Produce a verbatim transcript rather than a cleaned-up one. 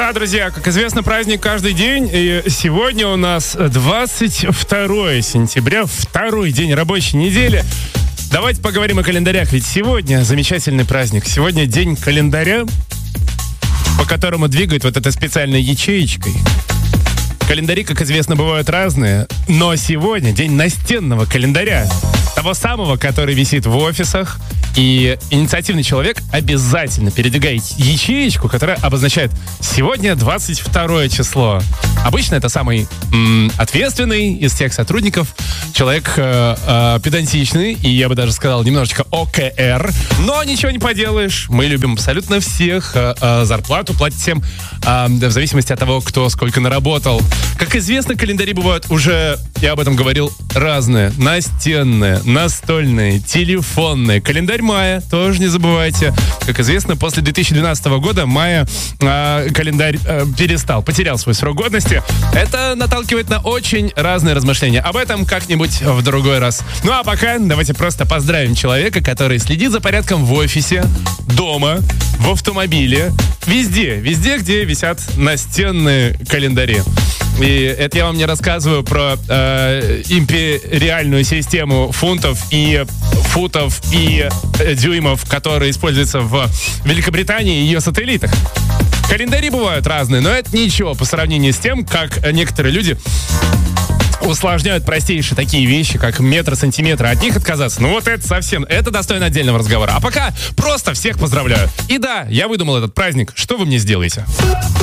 Да, друзья, как известно, праздник каждый день. И сегодня у нас двадцать второе сентября, второй день рабочей недели. Давайте поговорим о календарях, ведь сегодня замечательный праздник. Сегодня день календаря, по которому двигают вот этой специальной ячеечкой. Календари, как известно, бывают разные, но сегодня день настенного календаря. Того самого, который висит в офисах. И инициативный человек обязательно передвигает ячеечку, которая обозначает сегодня двадцать второе число. Обычно это самый м, ответственный из всех сотрудников, человек э, э, педантичный, и я бы даже сказал немножечко ОКР, но ничего не поделаешь. Мы любим абсолютно всех, э, э, зарплату платить всем, э, в зависимости от того, кто сколько наработал. Как известно, календари бывают уже, я об этом говорил, разные. Настенные, настольные, телефонные. Календарь мая, тоже не забывайте. Как известно, после две тысячи двенадцатого года мая э, календарь э, перестал, потерял свой срок годности. Это наталкивает на очень разные размышления. Об этом как-нибудь в другой раз. Ну а пока давайте просто поздравим человека, который следит за порядком в офисе, дома, в автомобиле, везде, везде, где висят настенные календари. И это я вам не рассказываю про э, империальную систему фунтов и футов и э, дюймов, которые используются в Великобритании и ее сателлитах. Календари бывают разные, но это ничего по сравнению с тем, как некоторые люди усложняют простейшие такие вещи, как метр, сантиметр. От них отказаться, ну вот это совсем, это достойно отдельного разговора. А пока просто всех поздравляю. И да, я выдумал этот праздник. Что вы мне сделаете?